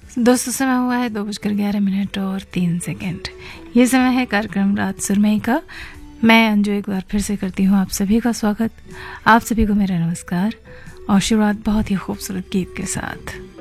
दोस्तों, समय हुआ है 2:11 और 3 सेकंड। ये समय है कार्यक्रम रात सुरमई का। मैं अंजू एक बार फिर से करती हूँ आप सभी का स्वागत। आप सभी को मेरा नमस्कार और शुरुआत बहुत ही खूबसूरत गीत के साथ।